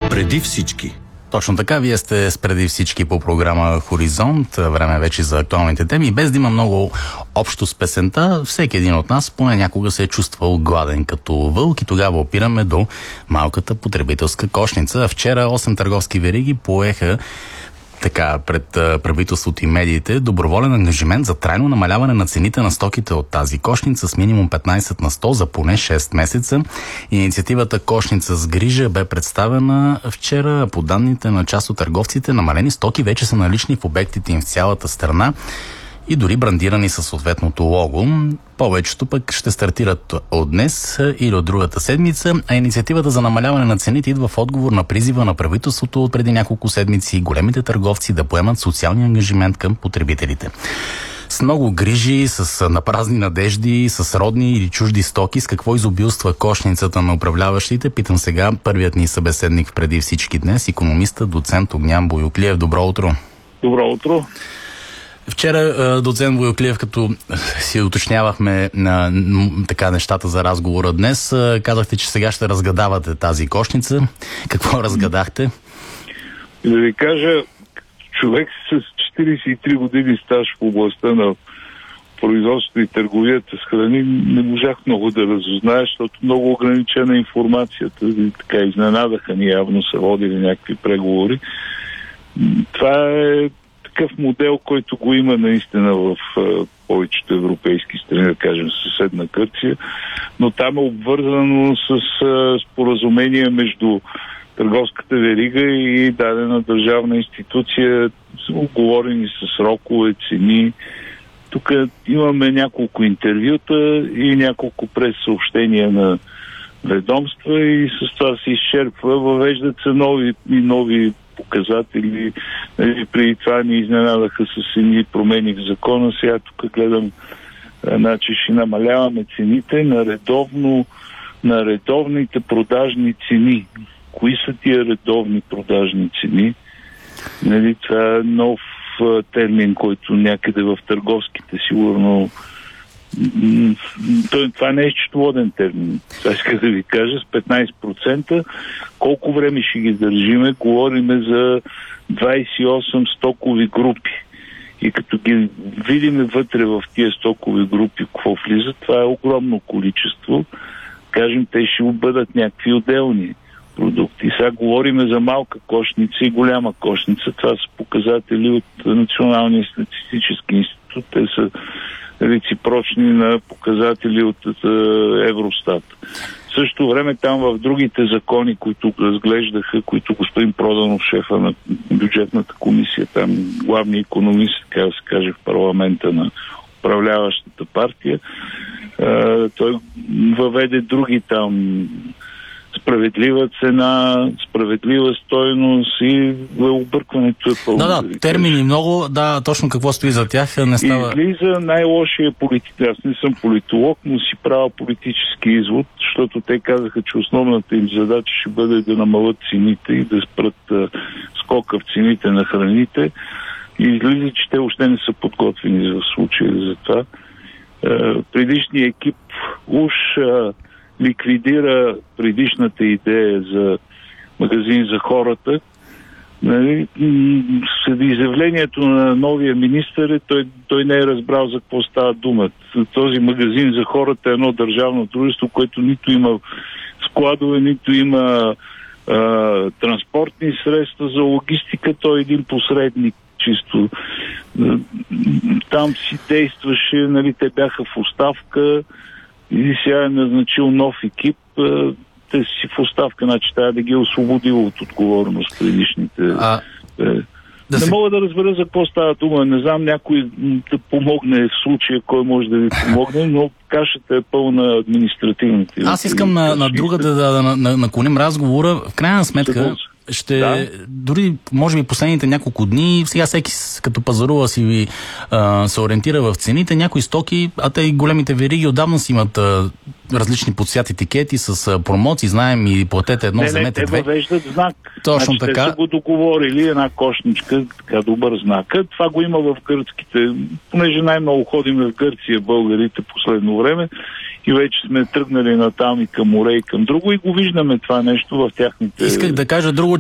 Преди всички. Точно така, вие сте с преди всички по програма Хоризонт, време вече за актуалните теми. Без да има много общо с песента, всеки един от нас поне някога се е чувствал гладен като вълк и тогава опираме до малката потребителска кошница. Вчера 8 търговски вериги поеха пред правителството и медиите доброволен ангажимент за трайно намаляване на цените на стоките от тази кошница с минимум 15 на 100 за поне 6 месеца. Инициативата Кошница с грижа бе представена вчера. По данните на част от търговците, намалени стоки вече са налични в обектите им в цялата страна и дори брандирани със съответното лого. Повечето пък ще стартират от днес или от другата седмица, а инициативата за намаляване на цените идва в отговор на призива на правителството от преди няколко седмици големите търговци да поемат социалния ангажимент към потребителите. С много грижи, с напразни надежди, с родни или чужди стоки, с какво изобилства кошницата на управляващите, питам сега първият ни събеседник в преди всички днес, икономиста, доцент Огнян Боюклиев. Добро утро! Добро утро! Вчера, доцент Боюклиев, като си уточнявахме нещата за разговора днес, казахте, че сега ще разгадавате тази кошница. Какво разгадахте? Да ви кажа, човек с 43 години стаж в областта на производството и търговията с храни не можах много да разузная, защото много ограничена информацията. Така изненадаха ни, явно са водили някакви преговори. Това е такъв модел, който го има наистина в повечето европейски страни, да кажем съседна Гърция, но там е обвързано с споразумение между търговската верига и дадена държавна институция, оговорени с срокове, цени. Тук имаме няколко интервюта и няколко прес-съобщения на ведомства и с това се изчерпва. Въвеждат се нови показатели. Преди това ни изненадаха с едни промени в закона. Сега тук гледам, че ще намаляваме цените на редовните продажни цени. Кои са тия редовни продажни цени? Това е нов термин, който някъде в търговските сигурно това не е счетоводен термин. Това иска да ви кажа, с 15% колко време ще ги държиме? Говориме за 28 стокови групи. И като ги видиме вътре в тия стокови групи какво влиза, това е огромно количество. Кажем, те ще бъдат някакви отделни продукти. Сега говориме за малка кошница и голяма кошница. Това са показатели от Националния статистически институт. Те са реципрочни на показатели от Евростат. В същото време там в другите закони, които разглеждаха, които господин Проданов, шефа на бюджетната комисия, там главният икономист, така да се каже, в парламента на управляващата партия, той въведе други там справедлива цена, справедлива стойност и объркването е пълно. Да, термини много, точно какво стои за тях не става. Излиза най-лошия политик. Аз не съм политолог, но си правя политически извод, защото те казаха, че основната им задача ще бъде да намалят цените и да спрат скока в цените на храните. И излиза, че те още не са подготвени в случая за това. Предишният екип уж ликвидира предишната идея за магазин за хората. След изявлението на новия министър, той не е разбрал за какво става дума. Този магазин за хората е едно държавно дружество, което нито има складове, нито има транспортни средства за логистика. Той е един посредник чисто. Там си действаше, те бяха в оставка и сега е назначил нов екип. Те си в оставка, трябва да ги е освободил от отговорност предишните. Не мога да разбера за какво става дума. Не знам някой да помогне в случая, кой може да ви помогне, но кашата е пълна административната. Аз искам на друга да наклоним разговора. В крайна сметка дори може би последните няколко дни, сега всеки като пазарува си се ориентира в цените, някои стоки, а те и големите вериги отдавна си имат различни подсвят етикети с промоции, знаем и платете едно, вземете две. Те въвеждат знак. Точно така. Те са го договорили, една кошничка, така добър знак. Това го има в гръцките, понеже най-много ходим в Гърция, българите последно време, и вече сме тръгнали натам и към море и към друго и го виждаме това нещо в тяхните... Исках да кажа друго,